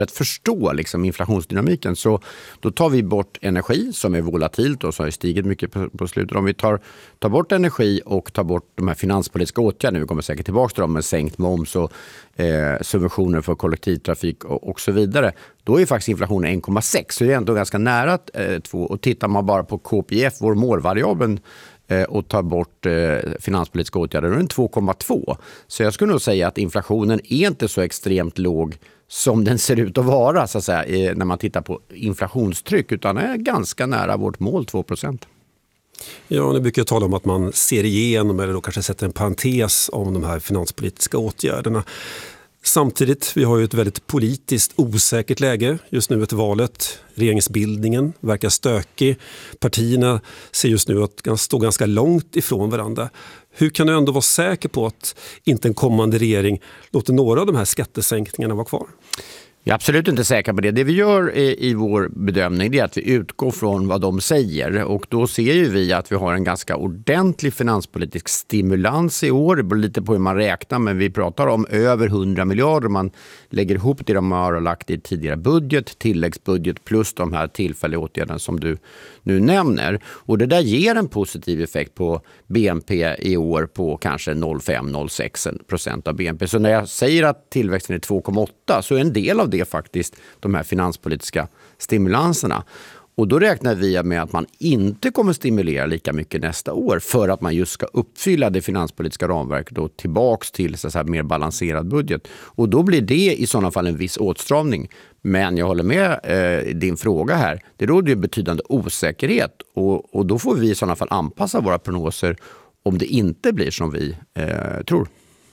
att förstå liksom inflationsdynamiken, så då tar vi bort energi som är volatilt och så har ju stigit mycket på slutet. Om vi tar bort energi och tar bort de här finanspolitiska åtgärderna, vi kommer säkert tillbaka till dem med sänkt moms och subventioner för kollektivtrafik och så vidare, då är faktiskt inflationen 1,6, så det är ändå ganska nära 2. Och tittar man bara på KPIF, vår målvariabel, och tar bort finanspolitiska åtgärder, då är den 2,2. Så jag skulle nog säga att inflationen är inte så extremt låg som den ser ut att vara, så att säga, när man tittar på inflationstryck, utan är ganska nära vårt mål 2%. Ja, nu brukar jag tala om att man ser igenom eller då kanske sätter en parentes om de här finanspolitiska åtgärderna. Samtidigt, vi har ju ett väldigt politiskt osäkert läge just nu efter valet. Regeringsbildningen verkar stökig. Partierna ser just nu att stå ganska långt ifrån varandra. Hur kan du ändå vara säker på att inte en kommande regering låter några av de här skattesänkningarna vara kvar? Jag är absolut inte säker på det. Det vi gör i vår bedömning är att vi utgår från vad de säger. Och då ser ju vi att vi har en ganska ordentlig finanspolitisk stimulans i år. Det beror lite på hur man räknar, men vi pratar om över 100 miljarder. Man lägger ihop det de har lagt i tidigare budget, tilläggsbudget plus de här tillfälliga åtgärderna som du nu nämner. Och det där ger en positiv effekt på BNP i år på kanske 0,5-0,6% av BNP. Så när jag säger att tillväxten är 2,8 så är en del av det faktiskt de här finanspolitiska stimulanserna. Och då räknar vi med att man inte kommer stimulera lika mycket nästa år för att man just ska uppfylla det finanspolitiska ramverket och tillbaks till så här mer balanserad budget. Och då blir det i sådana fall en viss åtstramning. Men jag håller med din fråga här. Det råder ju betydande osäkerhet och då får vi i sådana fall anpassa våra prognoser om det inte blir som vi tror.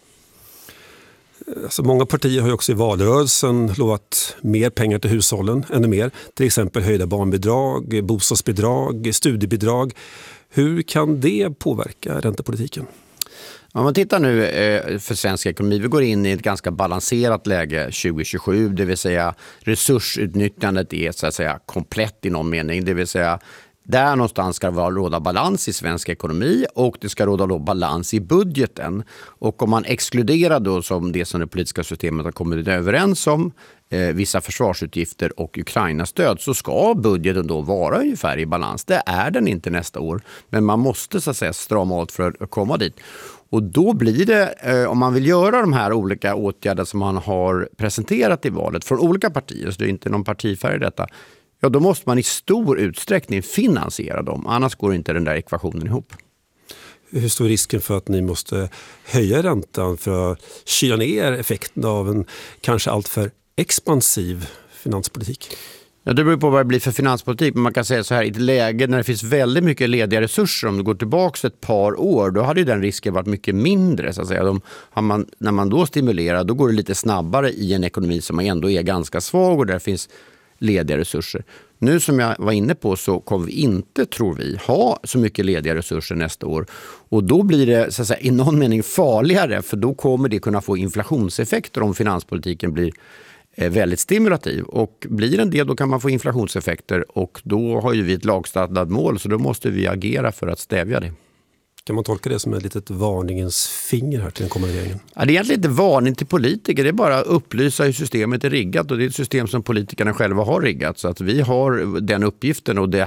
Alltså många partier har ju också i valrörelsen lovat mer pengar till hushållen, ännu mer. Till exempel höjda barnbidrag, bostadsbidrag, studiebidrag. Hur kan det påverka räntepolitiken? Om man tittar nu för svensk ekonomi, vi går in i ett ganska balanserat läge 2027, det vill säga resursutnyttjandet är så att säga komplett i någon mening, det vill säga där någonstans ska det råda balans i svensk ekonomi och det ska råda balans i budgeten. Och om man exkluderar då som det som det politiska systemet har kommit överens om, vissa försvarsutgifter och Ukraina-stöd, så ska budgeten då vara ungefär i balans. Det är den inte nästa år, men man måste så att säga strama åt för att komma dit. Och då blir det, om man vill göra de här olika åtgärder som man har presenterat i valet från olika partier, så det är inte någon partifärg i detta, ja, då måste man i stor utsträckning finansiera dem. Annars går inte den där ekvationen ihop. Hur stor är risken för att ni måste höja räntan för att kyla ner effekten av en kanske alltför expansiv finanspolitik? Ja, det beror på vad det blir för finanspolitik. Men man kan säga så här, i ett läge när det finns väldigt mycket lediga resurser, om du går tillbaka ett par år, då hade ju den risken varit mycket mindre. Så att säga. När man då stimulerar, då går det lite snabbare i en ekonomi som ändå är ganska svag och där finns lediga resurser. Nu som jag var inne på så kommer vi inte, tror vi, ha så mycket lediga resurser nästa år. Och då blir det så att säga, i någon mening farligare, för då kommer det kunna få inflationseffekter om finanspolitiken blir väldigt stimulativ. Och blir en del, då kan man få inflationseffekter och då har ju vi ett lagstadgat mål, så då måste vi agera för att stävja det. Kan man tolka det som ett litet varningens finger här till den kommande regeringen? Ja, det är egentligen inte varning till politiker, det är bara att upplysa hur systemet är riggat, och det är ett system som politikerna själva har riggat, så att vi har den uppgiften. Och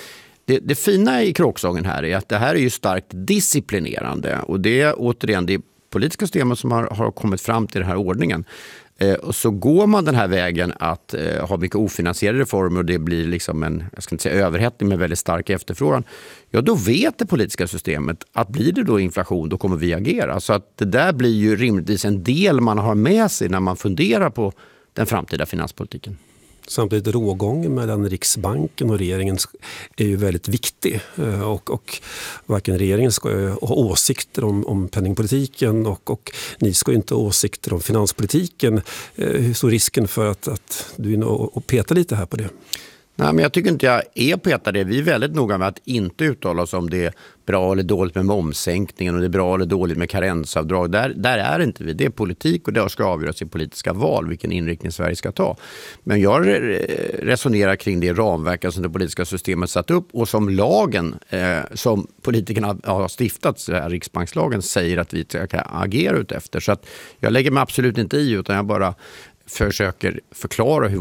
det fina i kråksången här är att det här är ju starkt disciplinerande, och det är återigen det politiska systemet som har kommit fram till den här ordningen. Och så går man den här vägen att ha mycket ofinansierade reformer och det blir liksom en, jag ska inte säga överhettning, men väldigt stark efterfrågan. Ja, då vet det politiska systemet att blir det då inflation, då kommer vi agera. Så att det där blir ju rimligtvis en del man har med sig när man funderar på den framtida finanspolitiken. Samtidigt rågången mellan Riksbanken och regeringen är ju väldigt viktig, och varken regeringen ska ha åsikter om penningpolitiken och ni ska inte ha åsikter om finanspolitiken. Hur stor risken för att du är inne och petar lite här på det? Nej, men jag tycker inte jag är petad det. Vi är väldigt noga med att inte uttala oss om det är bra eller dåligt med momssänkningen och det är bra eller dåligt med karensavdrag. Där är inte vi. Det är politik och det ska avgöras i politiska val vilken inriktning Sverige ska ta. Men jag resonerar kring det ramverk som det politiska systemet satt upp och som lagen som politikerna har stiftat, Riksbankslagen, säger att vi ska agera ut efter. Så att jag lägger mig absolut inte i, utan jag bara försöker förklara hur